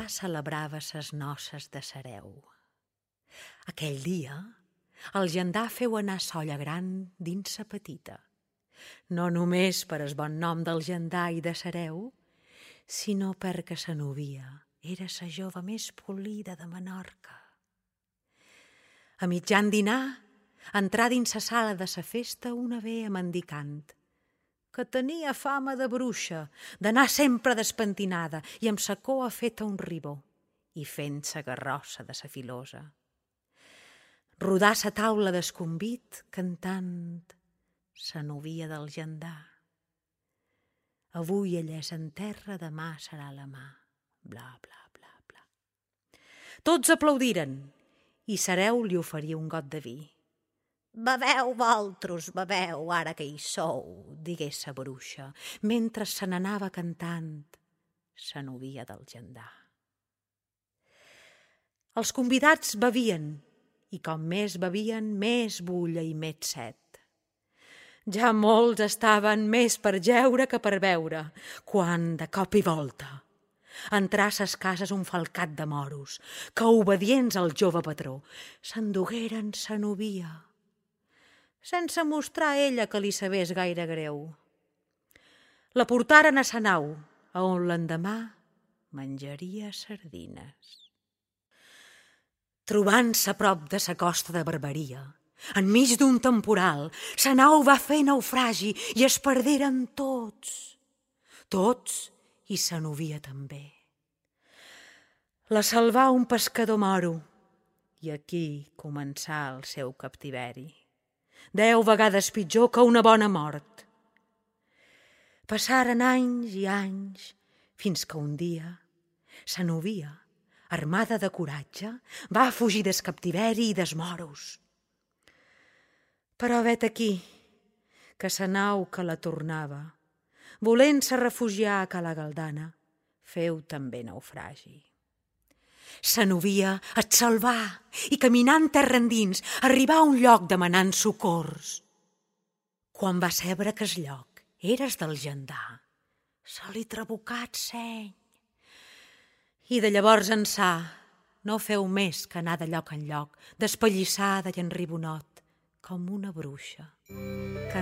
celebrava ses noces de Sereu. Aquell dia, el gendar feu anar solla gran dins sa petita, no només per el bon nom del gendar i de Sereu, sinó perquè sa novia era sa jove més polida de Menorca. A mitjan dinar, entrà dins sa sala de sa festa una vea mendicant, que tenia fama de bruixa, d'anar sempre despentinada i amb sa coa feta un ribó i fent sa garrossa de sa filosa. Rodar sa taula d'esconvit cantant sa novia del gendar. Avui ella és en terra, demà serà la mà. Bla, bla, bla, bla. Tots aplaudiren i Sereu li oferia un got de vi. «Beveu, vosaltres, beveu, ara que hi sou», digué sa bruixa, mentre se n'anava cantant sa novia del gendar. Els convidats bevien, i com més bevien, més bulla i més set. Ja molts estaven més per jeure que per beure, quan, de cop i volta, entrà a ses cases un falcat de moros, que, obedients al jove patró, s'endugueren sa novia, sense mostrar a ella que li sabés gaire greu. La portaren a sa nau, a on l'endemà menjaria sardines. Trobant-se a prop de sa costa de Barberia, enmig d'un temporal, sa nau va fer naufragi i es perderen tots. Tots i sa novia també. La salvà un pescador moro i aquí començà el seu captiveri. 10 vegades pitjor que una bona mort. Passaren anys i anys fins que un dia sa novia, armada de coratge, va fugir des captiveri i des moros. Però vet aquí que sa nau que la tornava, volent-se refugiar a Cala Galdana, feu també naufragi. Sa novia et salvà i, caminant terra endins, arribà a un lloc demanant socors. Quan va saber que el lloc eres del gendar, se li trabucà el seny. I de llavors ençà no feu més que anar de lloc en lloc, despallissada i en ribonot, com una bruixa.